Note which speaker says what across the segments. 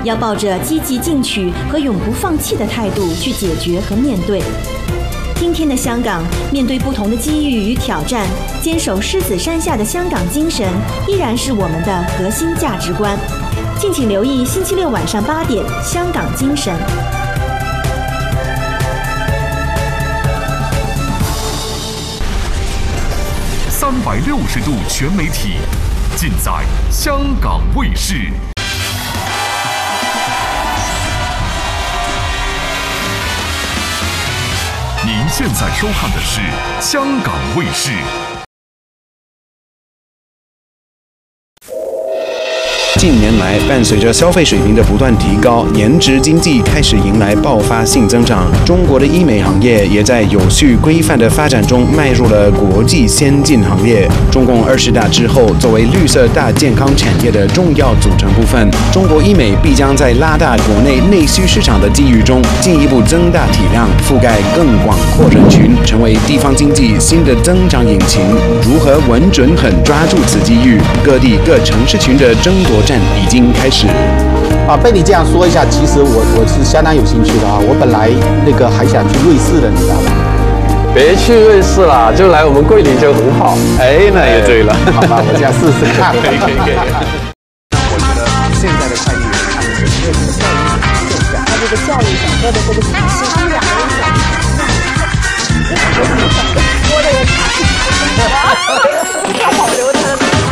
Speaker 1: 要抱着积极进取和永不放弃的态度去解决和面对。今天的香港，面对不同的机遇与挑战，坚守狮子山下的香港精神，依然是我们的核心价值观。敬请留意星期六晚上8点，《香港精神》。
Speaker 2: 360度全媒体，尽在香港卫视。您现在收看的是香港卫视。
Speaker 3: 近年来，伴随着消费水平的不断提高，颜值经济开始迎来爆发性增长。中国的医美行业也在有序规范的发展中迈入了国际先进行列。中共20大之后，作为绿色大健康产业的重要组成部分，中国医美必将在拉大国内内需市场的机遇中，进一步增大体量，覆盖更广阔人群，成为地方经济新的增长引擎。如何稳准狠抓住此机遇？各地各城市群的争夺战已经开始。
Speaker 4: 被你这样说一下，其实我是相当有兴趣的啊。我本来还想去瑞士的，你知道吗？
Speaker 5: 别去瑞士啦，就来我们桂林就很好。
Speaker 3: 哎，那也对了。
Speaker 4: 好吧，我这样试试看。
Speaker 3: 可以。我觉得现在的快递员他们是对这个教育更加，
Speaker 6: 他这个教育整个的这个体系，他们两个人说的也太好流程。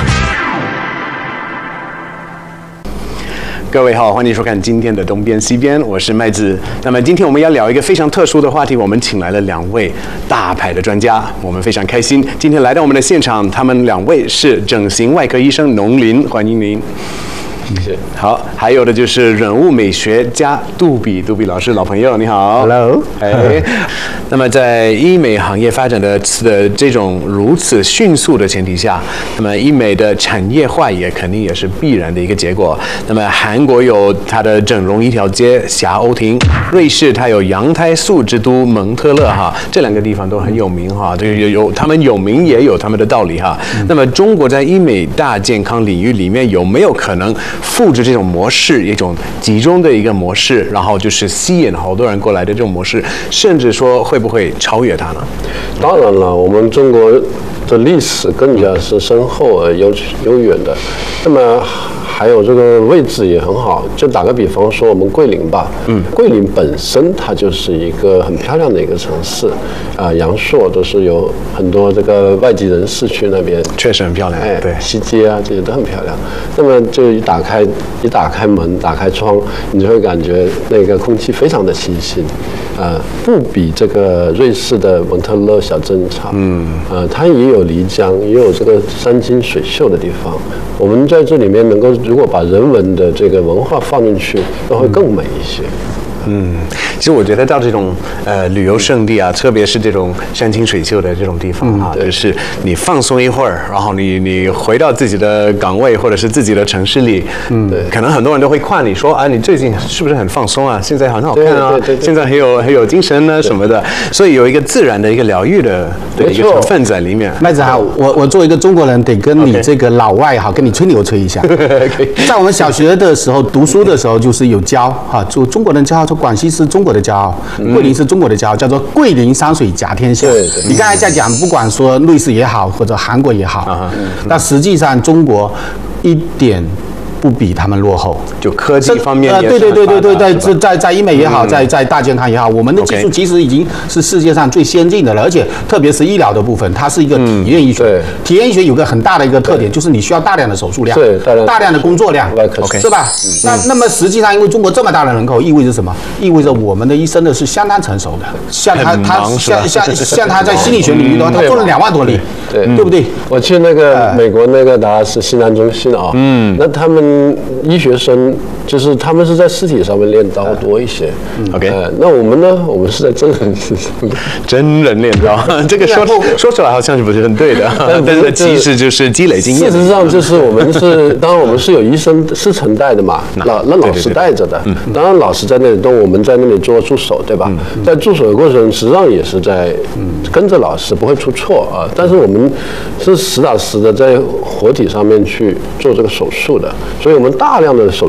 Speaker 3: 各位好，欢迎收看今天的东边西边，我是麦子。那么今天我们要聊一个非常特殊的话题，我们请来了2位大牌的专家，我们非常开心，今天来到我们的现场，他们2位是整形外科医生农林，欢迎您。
Speaker 5: 谢谢。
Speaker 3: 好，还有的就是人物美学家杜比老师，老朋友，你好。
Speaker 4: Hello。
Speaker 3: 那么在医美行业发展的这种如此迅速的前提下，那么医美的产业化也肯定也是必然的一个结果。那么韩国有它的整容一条街霞欧亭，瑞士它有羊胎素之都蒙特勒哈，这2个地方都很有名哈，这个有他们有名也有他们的道理哈。那么中国在医美大健康领域里面有没有可能复制这种模式，一种集中的一个模式，然后就是吸引好多人过来的这种模式，甚至说会不会超越它呢？
Speaker 5: 当然了，我们中国的历史更加是深厚而悠远的，那么还有这个位置也很好。就打个比方说，我们桂林吧，桂林本身它就是一个很漂亮的一个城市，阳朔都是有很多这个外籍人士去那边，
Speaker 3: 确实很漂亮，对，
Speaker 5: 西街啊这些都很漂亮。那么就一打开门，打开窗，你就会感觉那个空气非常的清新，不比这个瑞士的蒙特勒小镇差。它也有漓江，也有这个山清水秀的地方。我们在这里面能够，如果把人文的这个文化放进去，那会更美一些。
Speaker 3: 其实我觉得到这种旅游胜地啊，特别是这种山清水秀的这种地方啊，就是你放松一会儿，然后你回到自己的岗位或者是自己的城市里，可能很多人都会夸你说啊，你最近是不是很放松啊？现在很好看啊，现在很有精神呢什么的，所以有一个自然的一个疗愈的一个成分在里面。
Speaker 4: 麦子好，我作为一个中国人，得跟你这个老外哈，跟你吹牛吹一下。在我们小学的时候读书的时候，就是有教哈，就中国人教。广西是中国的骄傲，桂林是中国的骄傲，叫做桂林山水甲天下。你刚才在讲，不管说瑞士也好，或者韩国也好，那实际上中国一点不比他们落后，
Speaker 3: 就科技方面也
Speaker 4: 对，在医美也好，在大健康也好，我们的技术其实已经是世界上最先进的了，而且特别是医疗的部分，它是一个体验医学。体验医学有个很大的一个特点，就是你需要大量的手术量，大量的工作量，是吧？那么实际上，因为中国这么大的人口，意味着什么？意味着我们的医生呢是相当成熟的，像他在心理学领域的话，他做了2万多例，对不对？
Speaker 5: 我去那个美国那个达拉斯西南中心啊，那他们医学生就是他们是在尸体上面练刀多一些。那我们呢？我们是在真
Speaker 3: 人练刀，这个说出来好像是不是很对的，但是其实就是积累经验。
Speaker 5: 事实上就是我们是，当然我们是有医生师承带的嘛，老师带着的。当然老师在那里动，我们在那里做助手，对吧？在助手的过程，实际上也是在跟着老师，不会出错啊。但是我们是实打实的在活体上面去做这个手术的，所以我们大量的手术机会。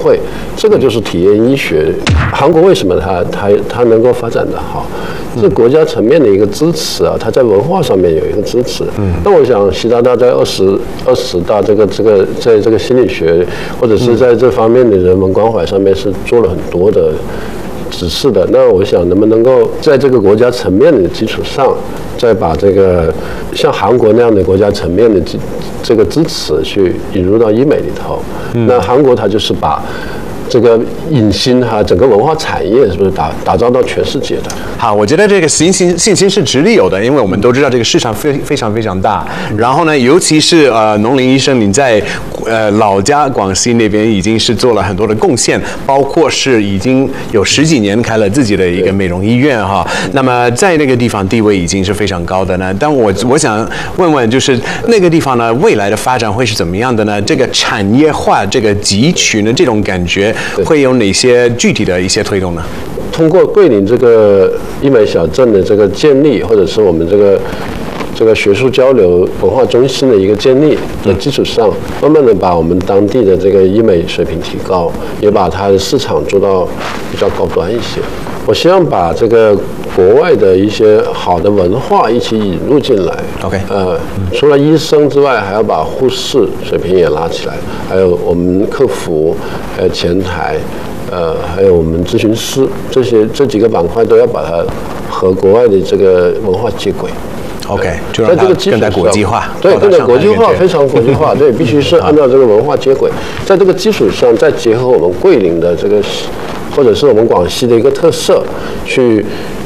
Speaker 5: 会，这个就是体验医学。韩国为什么它能够发展得好？是国家层面的一个支持啊，它在文化上面有一个支持。那我想习大大在20大在这个心理学或者是在这方面的人文关怀上面是做了很多的指示的。那我想能不能够在这个国家层面的基础上，再把这个像韩国那样的国家层面的这个支持去引入到医美里头。那韩国它就是把这个影星整个文化产业是不是打造到全世界的？
Speaker 3: 好，我觉得这个信心是直立有的，因为我们都知道这个市场非常大。然后呢，尤其是农林医生，你在老家广西那边已经是做了很多的贡献，包括是已经有10几年开了自己的一个美容医院哈。那么在那个地方地位已经是非常高的呢。但我想问问，就是那个地方呢，未来的发展会是怎么样的呢？这个产业化、这个集群的这种感觉，会有哪些具体的一些推动呢？
Speaker 5: 通过桂林这个医美小镇的这个建立，或者是我们这个学术交流文化中心的一个建立的基础上，慢慢的把我们当地的这个医美水平提高，也把它的市场做到比较高端一些。我希望把这个国外的一些好的文化一起引入进来。
Speaker 3: OK，
Speaker 5: 除了医生之外，还要把护士水平也拉起来，还有我们客服，还有前台。还有我们咨询师，这几个板块都要把它和国外的这个文化接轨。
Speaker 3: OK， 就让它更加国际化。
Speaker 5: 对，更加国际化，非常国际化。对，必须是按照这个文化接轨，在这个基础上，再结合我们桂林的这个，或者是我们广西的一个特色，去